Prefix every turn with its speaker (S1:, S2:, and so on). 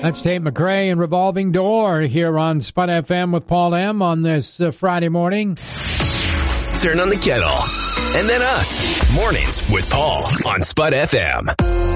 S1: That's Tate McRae and Revolving Door here on Spud FM with Paul M. on this Friday morning.
S2: Turn on the kettle. And then us. Mornings with Paul on Spud FM.